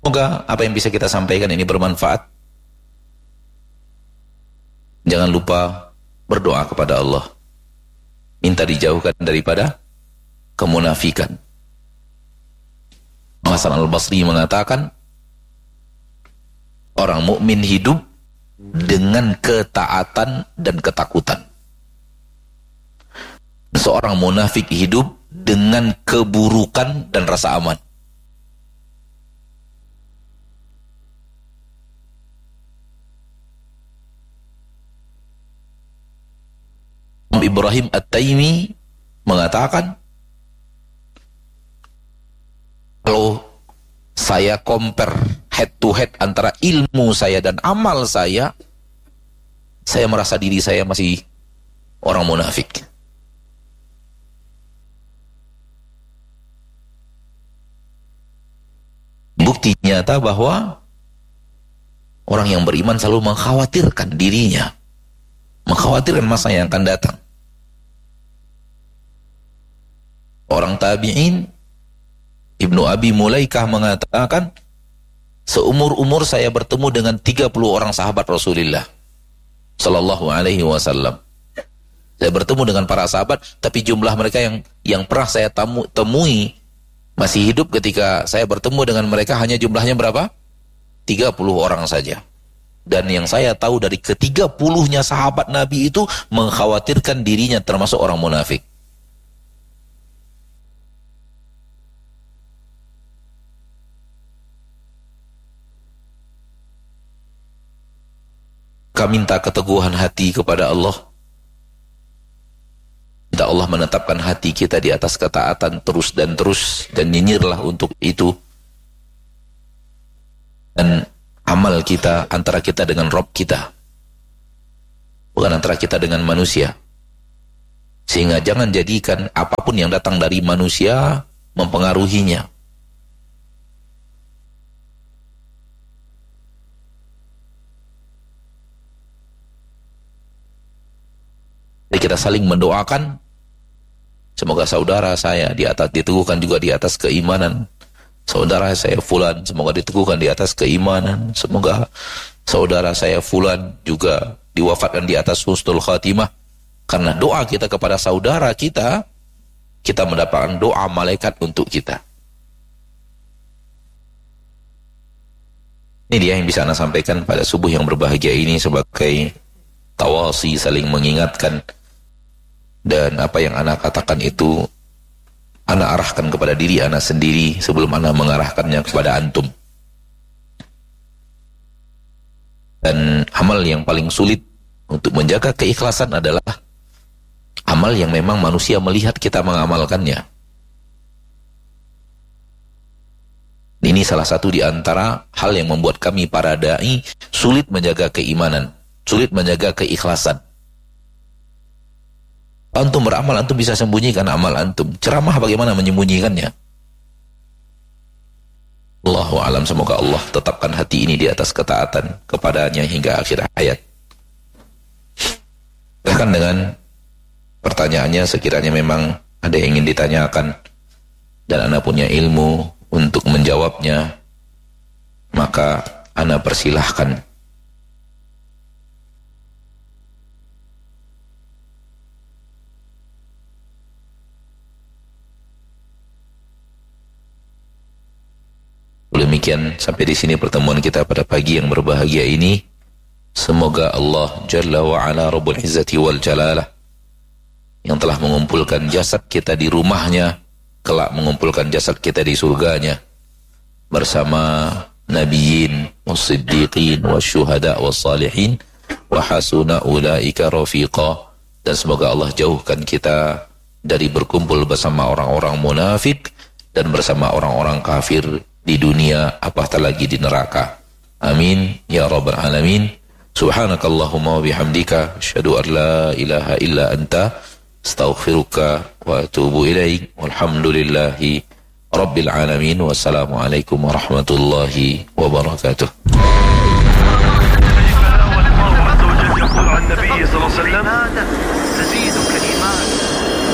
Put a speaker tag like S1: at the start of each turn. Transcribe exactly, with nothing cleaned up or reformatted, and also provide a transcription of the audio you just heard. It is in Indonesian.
S1: Semoga apa yang bisa kita sampaikan ini bermanfaat. Jangan lupa berdoa kepada Allah, minta dijauhkan daripada kemunafikan. Hasan al-Basri mengatakan, orang mukmin hidup dengan ketaatan dan ketakutan. Seorang munafik hidup dengan keburukan dan rasa aman. Ibrahim At-Taimi mengatakan, kalau saya compare head to head antara ilmu saya dan amal saya, saya merasa diri saya masih orang munafik. Bukti nyata bahwa orang yang beriman selalu mengkhawatirkan dirinya, mengkhawatirkan masa yang akan datang. Orang tabi'in, Ibnu Abi Mulaikah mengatakan, seumur-umur saya bertemu dengan tiga puluh orang sahabat Rasulullah sallallahu alaihi wasallam. Saya bertemu dengan para sahabat, tapi jumlah mereka yang yang pernah saya tamu, temui masih hidup ketika saya bertemu dengan mereka hanya jumlahnya berapa? tiga puluh orang saja. Dan yang saya tahu dari ketiga puluhnya sahabat Nabi itu mengkhawatirkan dirinya termasuk orang munafik. Kami minta keteguhan hati kepada Allah. Minta Allah menetapkan hati kita di atas ketaatan terus dan terus, dan nyinyirlah untuk itu. Dan amal kita antara kita dengan Rabb kita, bukan antara kita dengan manusia. Sehingga jangan jadikan apapun yang datang dari manusia mempengaruhinya. Jadi kita saling mendoakan, semoga saudara saya di atas diteguhkan juga di atas keimanan. Saudara saya fulan semoga diteguhkan di atas keimanan. Semoga saudara saya fulan juga diwafatkan di atas husnul khatimah. Karena doa kita kepada saudara kita, kita mendapatkan doa malaikat untuk kita. Ini dia yang bisa Anda sampaikan pada subuh yang berbahagia ini sebagai tawasi, saling mengingatkan. Dan apa yang Anda katakan itu Anda arahkan kepada diri Anda sendiri sebelum Anda mengarahkannya kepada antum. Dan amal yang paling sulit untuk menjaga keikhlasan adalah amal yang memang manusia melihat kita mengamalkannya. Ini salah satu di antara hal yang membuat kami para da'i sulit menjaga keimanan, sulit menjaga keikhlasan. Antum beramal, antum bisa sembunyikan amal antum. Ceramah bagaimana menyembunyikannya? Allahu a'lam, semoga Allah tetapkan hati ini di atas ketaatan kepadanya hingga akhir hayat. Bahkan dengan pertanyaannya, sekiranya memang ada yang ingin ditanyakan dan Anda punya ilmu untuk menjawabnya, maka Anda persilahkan. Demikian sampai di sini pertemuan kita pada pagi yang berbahagia ini. Semoga Allah Jalla wa Ala Rabbul Izzati wal Jalalah yang telah mengumpulkan jasad kita di rumahnya, kelak mengumpulkan jasad kita di surganya bersama nabiyyin was-siddiqin wasyuhada was-salihin wa hasuna ulaika rafiqa. Dan semoga Allah jauhkan kita dari berkumpul bersama orang-orang munafik dan bersama orang-orang kafir di dunia, apatah lagi di neraka. Amin ya rabbal alamin. Subhanakallahumma wa bihamdika asyhadu an la ilaha illa anta astaghfiruka wa atubu ilaik. Walhamdulillahi rabbil alamin. Wassalamualaikum warahmatullahi wabarakatuh. النبي صلى الله عليه وسلم تزيد كثيرا